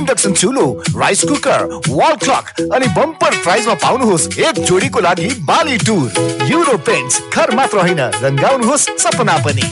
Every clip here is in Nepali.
Induction चुलो, rice cooker, wall clock अनि बम्पर प्राइजमा पाउनुहोस् एक जोडीको लागि बाली टुर। युरो पेन्ट्स, घर मात्र होइन रंगाउनुहोस् सपना पनि।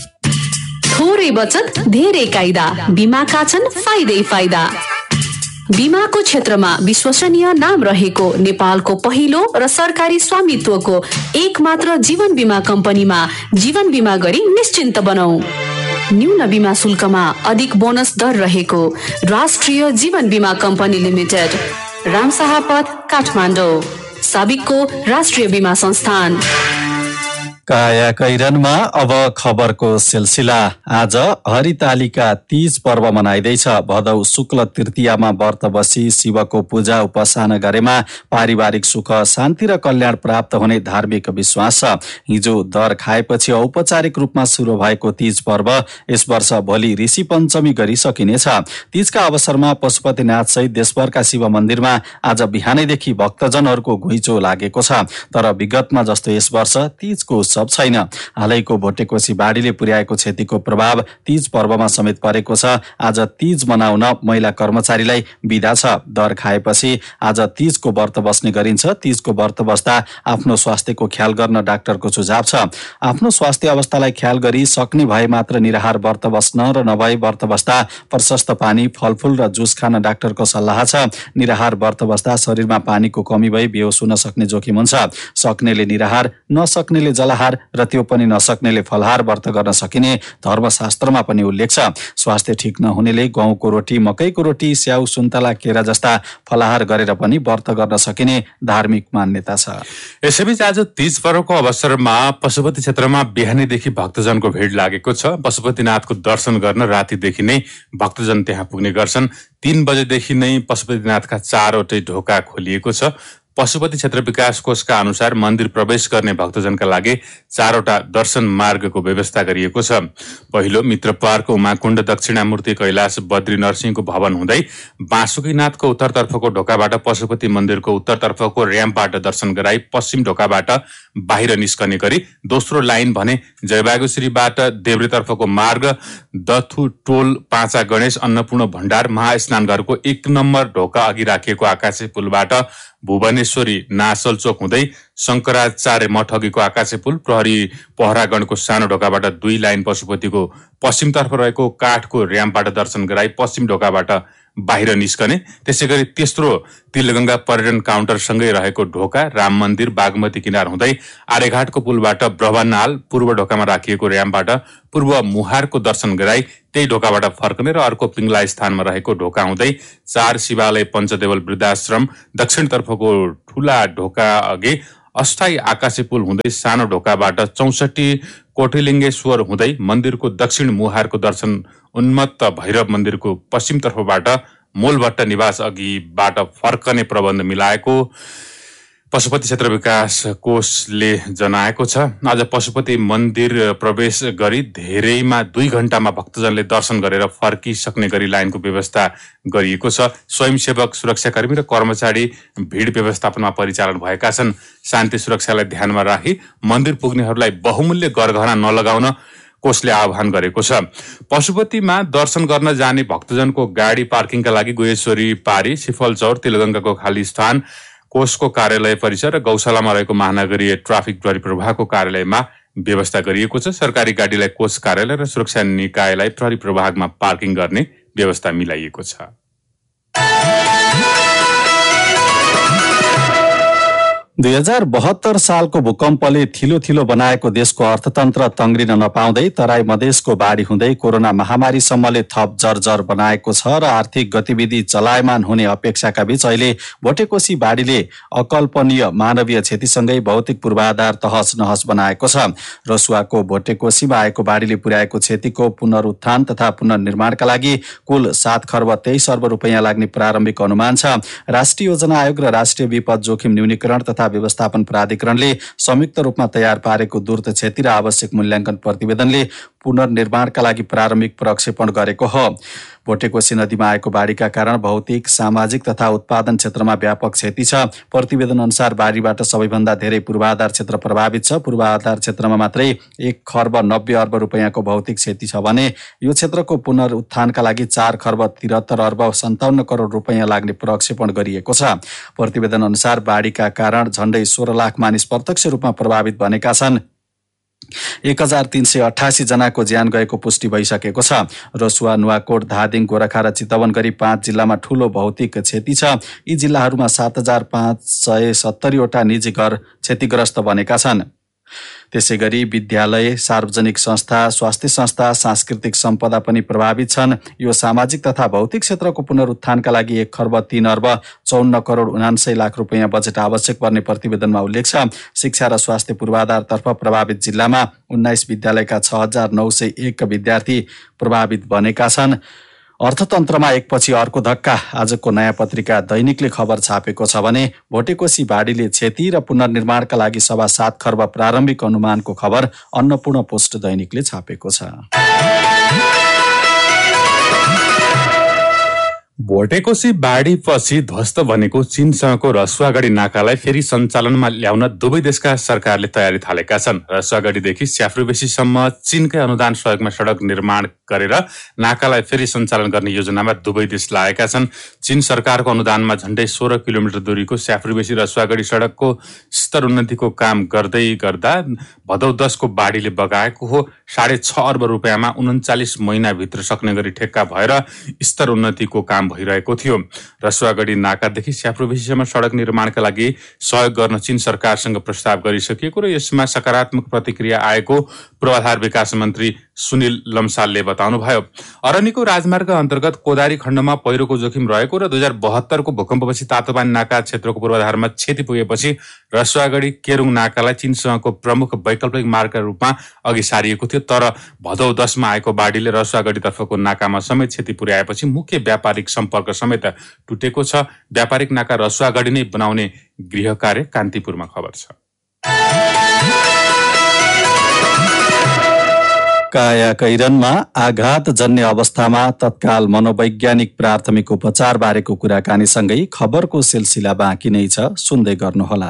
थोरै बचत धेरै कायदा, बीमाका छन् फाइदै फाइदा। बीमाको क्षेत्रमा विश्वसनीय नाम रहेको नेपालको पहिलो र सरकारी स्वामित्वको एक मात्र जीवन बीमा कम्पनीमा जीवन बीमा गरी निश्चिन्त बनाऊ। न्यून बीमा शुल्कमा अधिक बोनस दर रहेको राष्ट्रिय जीवन बीमा कम्पनी लिमिटेड, रामशाहपथ, काठमाडौँ। साबिकको राष्ट्रिय बीमा संस्थान। काया कैरनमा अब खबरको सिलसिला। आज हरितालिका तीज पर्व मनाइँदैछ। भदौ शुक्ल तृतीयामा व्रत बसी शिवको पूजा उपासना गरेमा पारिवारिक सुख, शान्ति र कल्याण प्राप्त हुने धार्मिक विश्वास छ। हिजो दर खाएपछि औपचारिक रूपमा सुरु भएको तीज पर्व यस वर्ष भोलि ऋषि पञ्चमी गरी सकिनेछ। तीजका अवसरमा पशुपतिनाथ सहित देशभरका शिव मन्दिरमा आज बिहानैदेखि भक्तजनहरूको घुइँचो लागेको छ। तर विगतमा जस्तो यस वर्ष तीजको सब छैन। हालैको भोटेकोशी बाढीले पुर्याएको क्षतिको प्रभाव तीज पर्वमा समेत परेको छ। आज तीज मनाउन महिला कर्मचारीलाई बिदा छ। दर खाएपछि आज तीजको व्रत बस्ने गरिन्छ। तीजको व्रत बस्दा आफ्नो स्वास्थ्यको ख्याल गर्न डाक्टरको सुझाव छ। आफ्नो स्वास्थ्य अवस्थालाई ख्याल गरी सक्ने भए मात्र निराहार व्रत बस्न र नभए व्रत बस्दा प्रशस्त पानी, फलफूल र जुस खान डाक्टरको सल्लाह छ। निराहार व्रत बस्दा शरीरमा पानीको कमी भई बेहोस हुन सक्ने जोखिम हुन्छ। सक्नेले निराहार, नसक्नेले जलाहार र त्यो पनि नसक्नेले फलहार व्रत गर्न सकिने धर्मशास्त्रमा पनि उल्लेख छ। स्वास्थ्य ठिक नहुनेले गहुँको रोटी, मकैको रोटी, स्याउ, सुन्तला, केरा जस्ता फलाहार गरेर पनि व्रत गर्न सकिने धार्मिक मान्यता छ। यसैबीच आज तीज पर्वको अवसरमा पशुपति क्षेत्रमा बिहानैदेखि भक्तजनको भिड लागेको छ। पशुपतिनाथको दर्शन गर्न रातिदेखि नै भक्तजन त्यहाँ पुग्ने गर्छन्। 3 बजेदेखि नै पशुपतिनाथका 4वटै ढोका खोलिएको छ। पशुपति क्षेत्र विकास कोषका अनुसार मन्दिर प्रवेश गर्ने भक्तजनका लागि 4वटा दर्शन मार्गको व्यवस्था गरिएको छ। पहिलो मित्र पार्क, उमाकुण्ड, दक्षिणामूर्ति, कैलाश, बद्री नरसिंहको भवन हुँदै बासुकीनाथको उत्तरतर्फको ढोकाबाट पशुपति मन्दिरको उत्तरतर्फको र्याम्पबाट दर्शन गराई पश्चिम ढोकाबाट बाहिर निस्कने गरी दोस्रो लाइन भने जयबागुश्रीबाट देब्रेतर्फको मार्ग, दथु टोल, पाँचा गणेश, अन्नपूर्ण भण्डार, महास्नानघरको 1 नम्बर ढोका अघि राखिएको आकाशे पुलबाट भुवनेश्वरी नासल चोक हुँदै शंकराचार्य मठ अघिको आकाशे पुल, प्रहरी पहरागणको सानो ढोकाबाट 2 लाइन पशुपतिको पश्चिमतर्फ रहेको काठको र्याम्पबाट दर्शन गराई पश्चिम ढोकाबाट बाहिर निस्कने। त्यसैगरी तेस्रो तिलगंगा पर्यटन काउन्टरसँगै रहेको ढोका राम मन्दिर बागमती किनार हुँदै आर्यघाटको पुलबाट ब्रह्मनाल, पूर्व ढोकामा राखिएको र्याम्पबाट पूर्व मुहारको दर्शन गराई त्यही ढोकाबाट फर्कने र अर्को पिङ्गला स्थानमा रहेको ढोका हुँदै 4 शिवालय पञ्चदेवल वृद्धाश्रम, दक्षिणतर्फको ठूला ढोका अघि अस्थायी आकाशे पुल हुँदै सानो ढोकाबाट 64 कोटिलिङ्गेश्वर हुँदै मन्दिरको दक्षिण मुहारको दर्शन, उन्मत्त भैरव मन्दिरको पश्चिमतर्फबाट मूलभट्ट निवास अघिबाट फर्कने प्रबन्ध मिलाएको पशुपति क्षेत्र विकास कोषले जनाएको छ। आज पशुपति मन्दिर प्रवेश गरी धेरैमा 2 घण्टामा भक्तजनले दर्शन गरेर फर्किसक्ने गरी लाइनको व्यवस्था गरिएको छ। स्वयंसेवक, सुरक्षाकर्मी र कर्मचारी भिड व्यवस्थापनमा परिचालन भएका छन्। शान्ति सुरक्षालाई ध्यानमा राखी मन्दिर पुग्नेहरूलाई बहुमूल्य गरगहना नलगाउन कोषले आह्वान गरेको छ। पशुपतिमा दर्शन गर्न जाने भक्तजनको गाडी पार्किङका लागि गुहेश्वरी पारी, सिफलचौर, तिलगंगाको खाली स्थान, कोषको कार्यालय परिसर र गौशालामा रहेको महानगरीय ट्राफिक प्रहरी प्रभागको कार्यालयमा व्यवस्था गरिएको छ। सरकारी गाडीलाई कोष कार्यालय र सुरक्षा निकायलाई प्रहरी प्रभागमा पार्किङ गर्ने व्यवस्था मिलाइएको छ। 2072 सालको भूकम्पले थिलो थिलो बनाएको देशको अर्थतन्त्र तङ्ग्रिन नपाउँदै तराई मधेसको बाढी हुँदै कोरोना महामारीसम्मले थप जर्जर बनाएको छ र आर्थिक गतिविधि चलायमान हुने अपेक्षाका बीच अहिले भोटेकोशी बाढीले अकल्पनीय मानवीय क्षतिसँगै भौतिक पूर्वाधार तहस नहस बनाएको छ। रसुवाको भोटेकोशीमा आएको बाढीले पुर्याएको क्षतिको पुनरुत्थान तथा पुनर्निर्माणका लागि कुल 7 खर्ब 23 अर्ब रुपैयाँ लाग्ने प्रारम्भिक अनुमान छ। राष्ट्रिय योजना आयोग र राष्ट्रिय विपद जोखिम न्यूनीकरण तथा व्यवस्थापन प्राधिकरणले संयुक्त रूपमा तयार पारेको द्रुत क्षति र आवश्यक मूल्याङ्कन प्रतिवेदनले पुनर्निर्माणका लागि प्रारम्भिक प्रक्षेपण गरेको हो। भोटेकोशी नदीमा आएको बाढीका कारण भौतिक, सामाजिक तथा उत्पादन क्षेत्रमा व्यापक क्षति छ। प्रतिवेदन अनुसार बाढीबाट सबैभन्दा धेरै पूर्वाधार क्षेत्र प्रभावित छ। पूर्वाधार क्षेत्रमा मात्रै 1 खर्ब 90 अर्ब रुपैयाँको भौतिक क्षति छ भने यो क्षेत्रको पुनरुत्थानका लागि 4 खर्ब 73 अर्ब 57 करोड रुपैयाँ लाग्ने प्रक्षेपण गरिएको छ। प्रतिवेदन अनुसार बाढीका कारण झण्डै 16 लाख मानिस प्रत्यक्ष रूपमा प्रभावित बनेका छन्। 1388 जनाको ज्यान गएको पुष्टि भइसकेको छ। रसुवा, नुवाकोट, धादिङ, गोरखा र चितवन गरी 5 जिल्लामा ठूलो भौतिक क्षति छ। यी जिल्लाहरूमा 7570 वटा निजी घर क्षतिग्रस्त बनेका छन्। त्यसै गरी विद्यालय, सार्वजनिक संस्था, स्वास्थ्य संस्था, सांस्कृतिक सम्पदा पनि प्रभावित छन्। यो सामाजिक तथा भौतिक क्षेत्रको पुनरुत्थानका लागि 1 खर्ब 3 अर्ब 54 करोड 79 लाख रुपैयाँ बजेट आवश्यक पर्ने प्रतिवेदनमा उल्लेख छ। शिक्षा र स्वास्थ्य पूर्वाधारतर्फ प्रभावित जिल्लामा 19 विद्यालयका 6901 विद्यार्थी प्रभावित बनेका छन्। अर्थतन्त्रमा एकपछि अर्को धक्का। आजको नयाँ पत्रिका दैनिकले खबर छापेको छ भने भोटेकोशी बाढीले क्षति र पुनर्निर्माणका लागि 7.25 खर्ब प्रारम्भिक अनुमानको खबर अन्नपूर्ण पोस्ट दैनिकले छापेको छ। भोटेकोशी बाढीपछि ध्वस्त बनेको चीनसँगको रसुवागढी नाकालाई फेरि सञ्चालनमा ल्याउन दुवै देशका सरकारले तयारी थालेका छन्। रसुवागढीदेखि स्याफ्रुबेसीसम्म चीनकै अनुदान सहयोगमा सडक निर्माण गरेर नाकालाई फेरि सञ्चालन गर्ने योजनामा दुवै देश लागेका छन्। चीन सरकारको अनुदानमा झण्डै 16 किलोमिटर दूरीको स्याफ्रुबेसी रसुवागढी सडकको स्तर उन्नतिको काम गर्दै गर्दा भदौ 10 को बाढीले बगाएको हो। 6.5 अर्ब रुपैयाँमा 39 महिनाभित्र सक्ने गरी ठेक्का भएर स्तर उन्नतिको काम भइरहेको थियो। रसुवागढी नाकादेखि स्याफ्रुबेसीसम्म सडक निर्माणका लागि सहयोग गर्न चीन सरकारसँग प्रस्ताव गरिसकिएको र यसमा सकारात्मक प्रतिक्रिया आएको पूर्वाधार विकास मन्त्री सुनिल लम्सालले बताउनुभयो। अरनिको राजमार्ग अन्तर्गत कोदारी खण्डमा पहिरोको जोखिम रहेको र 2072 को भूकम्पपछि तातोपानी नाका क्षेत्रको पूर्वाधारमा क्षति पुगेपछि रसुवागढी केरुङ नाकालाई चीनसँगको प्रमुख वैकल्पिक मार्गका रूपमा अघि सारिएको थियो। तर भदौ 10 मा आएको बाढीले रसुवागढीतर्फको नाकामा समेत क्षति पुर्याएपछि मुख्य व्यापारिक सम्पर्क समेत टुटेको छ। व्यापारिक नाका रसुवागढी नै बनाउने गृह कार्य कान्तिपुरमा खबर छ। काया कैरनमा आघात जन्य अवस्थामा तत्काल मनोवैज्ञानिक प्राथमिक उपचार बारेको कुराकानीसँगै खबरको सिलसिला बाँकी नै छ, सुन्दै गर्नुहोला।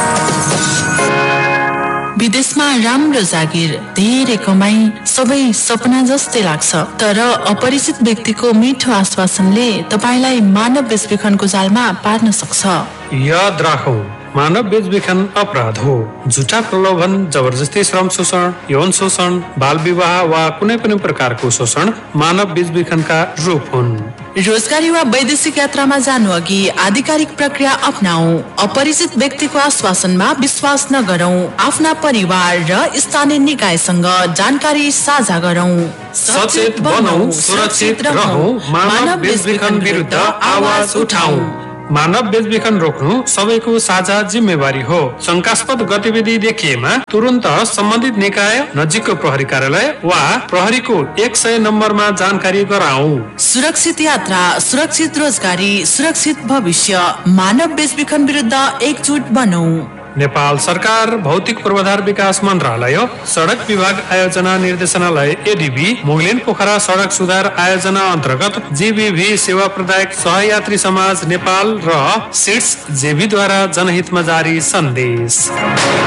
विदेशमा राम्रो जागिर, धेरै कमाई, सबै सपना जस्तै लाग्छ। तर अपरिचित व्यक्तिको मिठो आश्वासनले तपाईलाई मानव बेचबिखनको जालमा पार्न सक्छ। याद राखौं, मानव बेचबिखन अपराध हो। झुटा प्रलोभन, जबरजस्ती श्रम शोषण, यौन शोषण, बाल विवाह वा कुनै पनि प्रकारको शोषण मानव बेचबिखनका रूप हुन्। रोजगारी वा वैदेशिक यात्रामा जानु अघि आधिकारिक प्रक्रिया अपनाऊ। अपरिचित व्यक्तिको आश्वासनमा विश्वास नगरौं। आफ्ना परिवार र स्थानीय निकायसँग जानकारी साझा गरौं। सचेत बनौं, सुरक्षित रहौं, मानव बेचबिखन विरुद्ध आवाज उठाऊ। मानव बेचबिखन रोक्नु सबैको साझा जिम्मेवारी हो। शंकास्पद गतिविधि देखिएमा तुरन्त सम्बन्धित निकाय, नजिकको प्रहरी कार्यालय वा प्रहरीको 100 नम्बरमा जानकारी गराऊ। सुरक्षित यात्रा, सुरक्षित रोजगारी, सुरक्षित भविष्य। मानव बेचबिखन विरुद्ध एकजुट बनौं। नेपाल सरकार, भौतिक पूर्वाधार विकास मन्त्रालय, सडक विभाग आयोजना निर्देशनालय एडीबी, मोगलिन पोखरा सडक सुधार आयोजना अन्तर्गत जीबीभी सेवा प्रदायक सहयात्री समाज नेपाल र सिट्स जेबीद्वारा जनहितमा जारी सन्देश।